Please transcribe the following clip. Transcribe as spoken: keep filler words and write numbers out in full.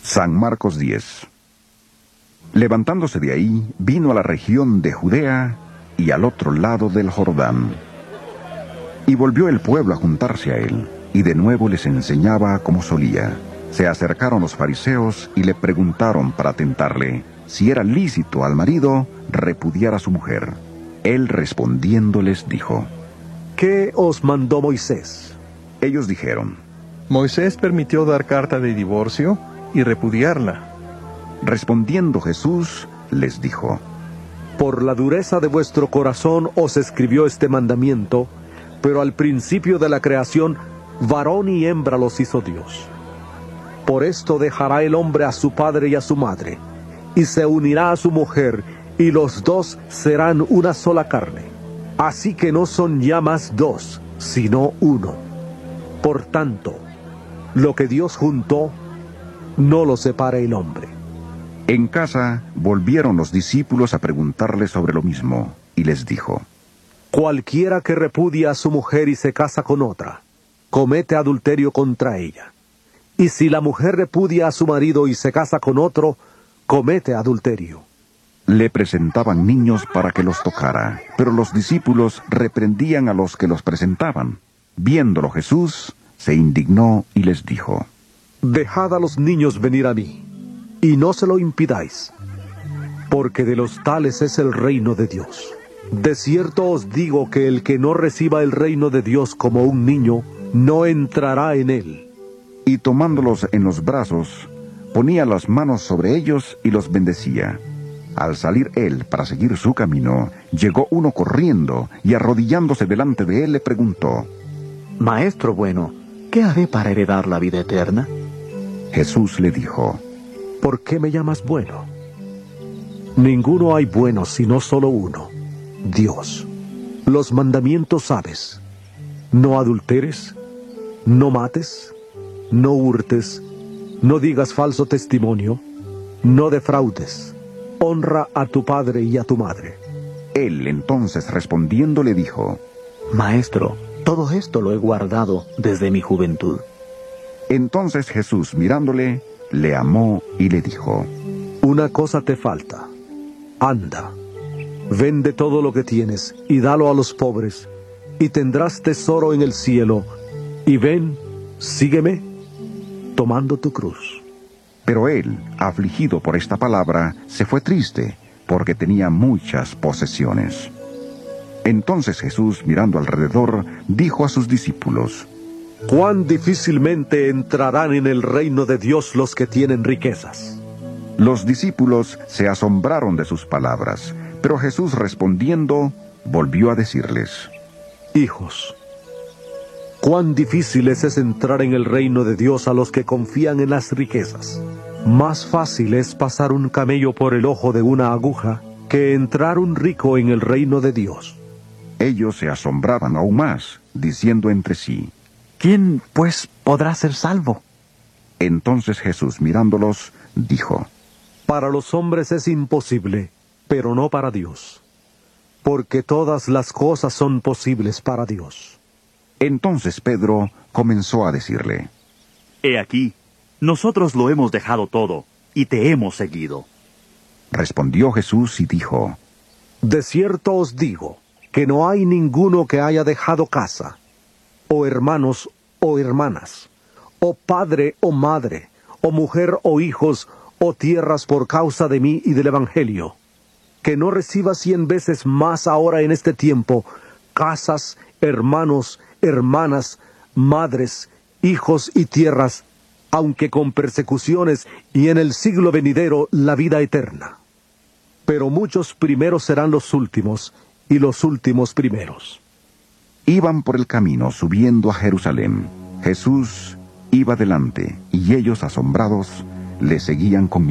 San Marcos diez. Levantándose de ahí, vino a la región de Judea y al otro lado del Jordán. Y volvió el pueblo a juntarse a él, y de nuevo les enseñaba como solía. Se acercaron los fariseos y le preguntaron para tentarle si era lícito al marido repudiar a su mujer. Él respondiendo les dijo: ¿Qué os mandó Moisés? Ellos dijeron: Moisés permitió dar carta de divorcio y repudiarla. Respondiendo Jesús, les dijo: Por la dureza de vuestro corazón os escribió este mandamiento, pero al principio de la creación, varón y hembra los hizo Dios. Por esto dejará el hombre a su padre y a su madre, y se unirá a su mujer, y los dos serán una sola carne. Así que no son ya más dos, sino uno. Por tanto, lo que Dios juntó, no lo separe el hombre. En casa volvieron los discípulos a preguntarle sobre lo mismo, y les dijo: Cualquiera que repudia a su mujer y se casa con otra, comete adulterio contra ella. Y si la mujer repudia a su marido y se casa con otro, comete adulterio. Le presentaban niños para que los tocara, pero los discípulos reprendían a los que los presentaban. Viéndolo Jesús, se indignó y les dijo: Dejad a los niños venir a mí, y no se lo impidáis, porque de los tales es el reino de Dios. De cierto os digo que el que no reciba el reino de Dios como un niño, no entrará en él. Y tomándolos en los brazos, ponía las manos sobre ellos y los bendecía. Al salir él para seguir su camino, llegó uno corriendo y arrodillándose delante de él le preguntó: Maestro bueno, ¿qué haré para heredar la vida eterna? Jesús le dijo: ¿Por qué me llamas bueno? Ninguno hay bueno sino solo uno, Dios. Los mandamientos sabes: no adulteres, no mates, no hurtes, no digas falso testimonio, no defraudes, honra a tu padre y a tu madre. Él entonces respondiendo le dijo: Maestro, todo esto lo he guardado desde mi juventud. Entonces Jesús, mirándole, le amó y le dijo: Una cosa te falta. Anda, vende todo lo que tienes y dalo a los pobres, y tendrás tesoro en el cielo. Y ven, sígueme, tomando tu cruz. Pero él, afligido por esta palabra, se fue triste, porque tenía muchas posesiones. Entonces Jesús, mirando alrededor, dijo a sus discípulos: Cuán difícilmente entrarán en el reino de Dios los que tienen riquezas. Los discípulos se asombraron de sus palabras, pero Jesús respondiendo, volvió a decirles: Hijos, cuán difícil es entrar en el reino de Dios a los que confían en las riquezas. Más fácil es pasar un camello por el ojo de una aguja que entrar un rico en el reino de Dios. Ellos se asombraban aún más, diciendo entre sí: ¿Quién, pues, podrá ser salvo? Entonces Jesús, mirándolos, dijo: Para los hombres es imposible, pero no para Dios, porque todas las cosas son posibles para Dios. Entonces Pedro comenzó a decirle: He aquí, nosotros lo hemos dejado todo, y te hemos seguido. Respondió Jesús y dijo: De cierto os digo, que no hay ninguno que haya dejado casa, o hermanos o hermanas, o padre o madre, o mujer o hijos, o tierras por causa de mí y del Evangelio, que no reciba cien veces más ahora en este tiempo, casas, hermanos, hermanas, madres, hijos y tierras, aunque con persecuciones, y en el siglo venidero la vida eterna. Pero muchos primeros serán los últimos, y los últimos primeros. Iban por el camino subiendo a Jerusalén. Jesús iba delante, y ellos, asombrados, le seguían con